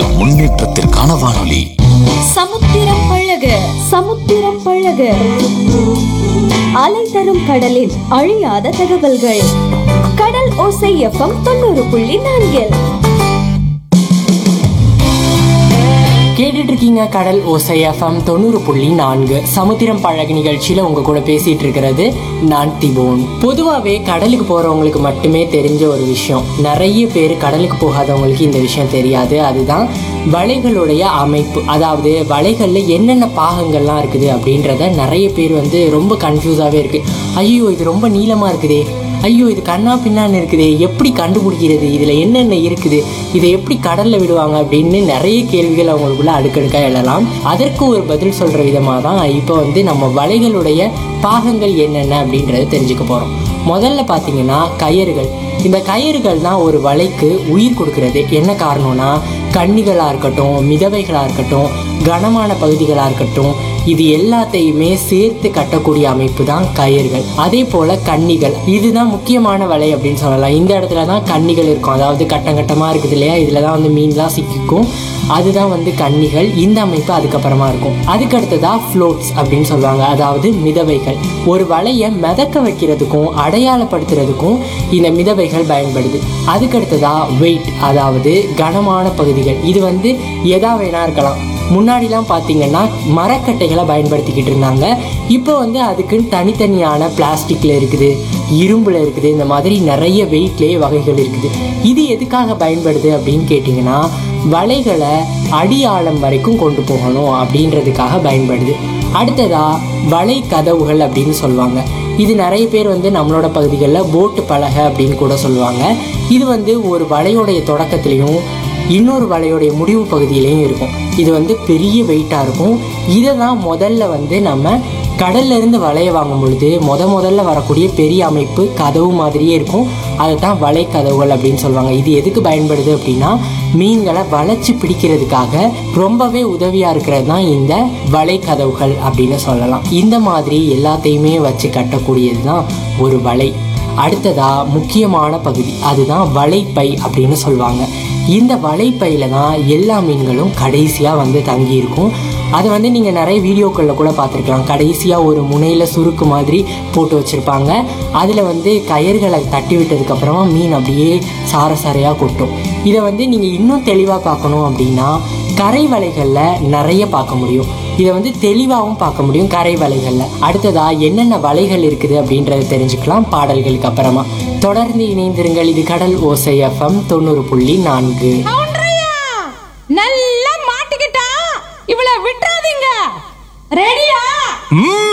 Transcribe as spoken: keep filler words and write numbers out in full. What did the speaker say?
முன்னேற்றத்திற்கான வானொலி. சமுத்திரம் பழக சமுத்திரம் பழக அலை தரும் கடலின் அழியாத தகவல்கள். கடல் ஓசை எஃப்எம் தொண்ணூறு புள்ளி நான்கில் கேட்டுட்டு இருக்கீங்க. கடல் ஓசை எஃப்எம் தொண்ணூறு புள்ளி நான்கு சமுத்திரம் பழகு நிகழ்ச்சியில உங்க கூட பேசிட்டு இருக்கிறது நான் திபோன். பொதுவாகவே கடலுக்கு போறவங்களுக்கு மட்டுமே தெரிஞ்ச ஒரு விஷயம், நிறைய பேர் கடலுக்கு போகாதவங்களுக்கு இந்த விஷயம் தெரியாது. அதுதான் வலைகளுடைய அமைப்பு. அதாவது வலைகள்ல என்னென்ன பாகங்கள்லாம் இருக்குது அப்படின்றத நிறைய பேர் வந்து ரொம்ப கன்ஃபியூஸாவே இருக்கு. ஐயோ இது ரொம்ப நீளமா இருக்குதே, ஐயோ இது கண்ணா பின்னான்னு இருக்குது, எப்படி கண்டுபிடிக்கிறது, இதில் என்னென்ன இருக்குது, இதை எப்படி கடலில் விடுவாங்க அப்படின்னு நிறைய கேள்விகள் அவங்களுக்குள்ள அடுக்கடுக்காக எழலாம். அதற்கு ஒரு பதில் சொல்கிற விதமாக தான் இப்போ வந்து நம்ம வலைகளுடைய பாகங்கள் என்னென்ன அப்படின்றத தெரிஞ்சுக்க போகிறோம். முதல்ல பார்த்தீங்கன்னா கயிறுகள். இந்த கயிறுகள் தான் ஒரு வலைக்கு உயிர் கொடுக்கறது. என்ன காரணம்னா, கன்னிகளாக இருக்கட்டும், மிதவைகளாக இருக்கட்டும், கனமான பகுதிகளாக இருக்கட்டும், இது எல்லாத்தையுமே சேர்த்து கட்டக்கூடிய அமைப்பு தான் கயிறுகள். அதே போல கன்னிகள், இதுதான் முக்கியமான வலை அப்படின்னு சொல்லலாம். இந்த இடத்துல தான் கன்னிகள் இருக்கும். அதாவது கட்டம் கட்டமாக இருக்குது இல்லையா, இதில் தான் வந்து மீன்லாம் சிக்கிக்கும். அதுதான் வந்து கன்னிகள். இந்த அமைப்பு அதுக்கப்புறமா இருக்கும். அதுக்கு அடுத்ததா ஃப்ளோட்ஸ் அப்படின்னு சொல்லுவாங்க, அதாவது மிதவைகள். ஒரு வலையை மிதக்க வைக்கிறதுக்கும் அடையாளப்படுத்துறதுக்கும் இந்த மிதவைகள் பயன்படுது. அதுக்கு அடுத்ததா வெயிட், அதாவது கனமான பகுதிகள். இது வந்து எதா வேணா இருக்கலாம். முன்னாடிலாம் பார்த்தீங்கன்னா மரக்கட்டைகளை பயன்படுத்திக்கிட்டு இருந்தாங்க. இப்போ வந்து அதுக்குன்னு தனித்தனியான பிளாஸ்டிக்கில் இருக்குது, இரும்பில் இருக்குது, இந்த மாதிரி நிறைய வெயிட்லேயே வகைகள் இருக்குது. இது எதுக்காக பயன்படுது அப்படின்னு கேட்டிங்கன்னா, வலைகளை அடி ஆழம் வரைக்கும் கொண்டு போகணும் அப்படின்றதுக்காக பயன்படுது. அடுத்ததா வலை கதவுகள் அப்படின்னு சொல்லுவாங்க. இது நிறைய பேர் வந்து நம்மளோட பகுதிகளில் போட்டு பலகை அப்படின்னு கூட சொல்லுவாங்க. இது வந்து ஒரு வலையோடைய தொடக்கத்துலேயும் இன்னொரு வலையோடைய முடிவு பகுதியிலையும் இருக்கும். இது வந்து பெரிய வெயிட்டாக இருக்கும். இதை தான் முதல்ல வந்து நம்ம கடல்ல இருந்து வலையை வாங்கும் பொழுது முத முதல்ல வரக்கூடிய பெரிய அமைப்பு கதவு மாதிரியே இருக்கும். அதை தான் வலை கதவுகள் அப்படின்னு சொல்லுவாங்க. இது எதுக்கு பயன்படுது அப்படின்னா, மீன்களை வளைச்சு பிடிக்கிறதுக்காக ரொம்பவே உதவியாக இருக்கிறது தான் இந்த வலை கதவுகள் அப்படின்னு சொல்லலாம். இந்த மாதிரி எல்லாத்தையுமே வச்சு கட்டக்கூடியது தான் ஒரு வலை. அடுத்ததா முக்கியமான பகுதி, அதுதான் வலைப்பை அப்படின்னு சொல்லுவாங்க. இந்த வலைப்பையில் தான் எல்லா மீன்களும் கடைசியாக வந்து தங்கியிருக்கும். அதை வந்து நீங்கள் நிறைய வீடியோக்களில் கூட பார்த்துருக்கலாம். கடைசியாக ஒரு முனையில் சுருக்கு மாதிரி போட்டு வச்சுருப்பாங்க. அதில் வந்து கயிறுகளை தட்டி விட்டதுக்கப்புறமா மீன் அப்படியே சார சாரையாக கொட்டும். இதை வந்து நீங்கள் இன்னும் தெளிவாக பார்க்கணும் அப்படின்னா கரை வலைகளில் நிறைய பார்க்க முடியும். இதை வந்து தெளிவாகவும் பார்க்க முடியும் கரை வலைகளில். அடுத்ததா என்னென்ன வலைகள் இருக்குது அப்படின்றத தெரிஞ்சுக்கலாம் பாடல்களுக்கு அப்புறமா. தொடர்ந்து இணைந்திருங்கள். இது கடல் ஓசை எஃப்எம் தொண்ணூறு புள்ளி நான்கு. நல்லா மாட்டிக்கிட்டா இவளை விட்டுறாதீங்க. ரெடியா?